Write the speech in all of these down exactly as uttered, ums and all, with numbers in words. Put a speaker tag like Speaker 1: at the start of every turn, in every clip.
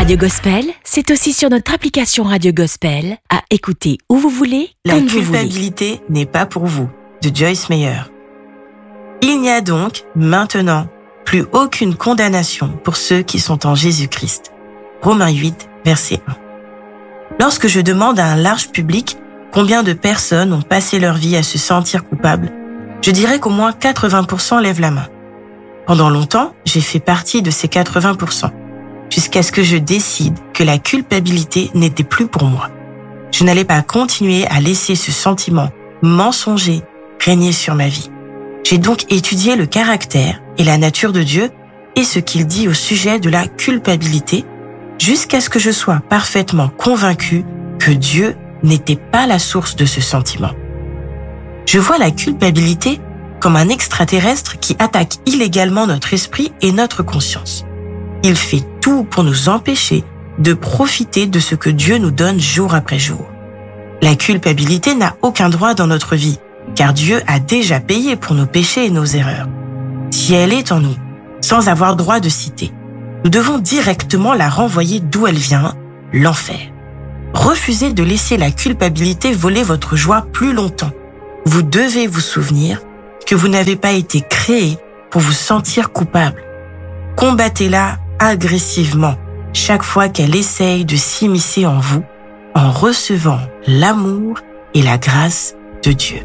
Speaker 1: Radio Gospel, c'est aussi sur notre application Radio Gospel, à écouter où vous voulez,
Speaker 2: La
Speaker 1: quand vous voulez.
Speaker 2: La culpabilité n'est pas pour vous, de Joyce Meyer. Il n'y a donc, maintenant, plus aucune condamnation pour ceux qui sont en Jésus-Christ. Romains huit, verset un. Lorsque je demande à un large public combien de personnes ont passé leur vie à se sentir coupables, je dirais qu'au moins quatre-vingts pour cent lèvent la main. Pendant longtemps, j'ai fait partie de ces quatre-vingts pour cent, jusqu'à ce que je décide que la culpabilité n'était plus pour moi. Je n'allais pas continuer à laisser ce sentiment mensonger régner sur ma vie. J'ai donc étudié le caractère et la nature de Dieu et ce qu'il dit au sujet de la culpabilité, jusqu'à ce que je sois parfaitement convaincu que Dieu n'était pas la source de ce sentiment. Je vois la culpabilité comme un extraterrestre qui attaque illégalement notre esprit et notre conscience. Il fait tout pour nous empêcher de profiter de ce que Dieu nous donne jour après jour. La culpabilité n'a aucun droit dans notre vie, car Dieu a déjà payé pour nos péchés et nos erreurs. Si elle est en nous, sans avoir droit de citer, nous devons directement la renvoyer d'où elle vient, l'enfer. Refusez de laisser la culpabilité voler votre joie plus longtemps. Vous devez vous souvenir que vous n'avez pas été créé pour vous sentir coupable. Combattez-la agressivement chaque fois qu'elle essaye de s'immiscer en vous, en recevant l'amour et la grâce de Dieu.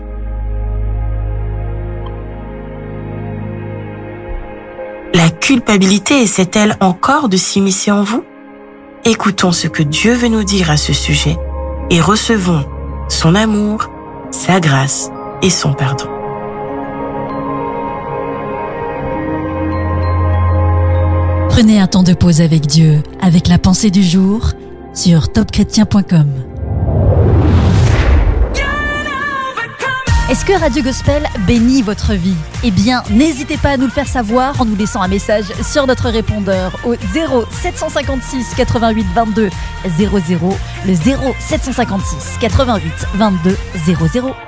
Speaker 2: La culpabilité essaie-t-elle encore de s'immiscer en vous? Écoutons ce que Dieu veut nous dire à ce sujet et recevons son amour, sa grâce et son pardon.
Speaker 3: Prenez un temps de pause avec Dieu, avec la pensée du jour sur top chrétien point com. Est-ce que Radio Gospel bénit votre vie? Eh bien, n'hésitez pas à nous le faire savoir en nous laissant un message sur notre répondeur au zéro sept cent cinquante-six quatre-vingt-huit vingt-deux zéro zéro, le zéro sept cent cinquante-six quatre-vingt-huit vingt-deux zéro zéro.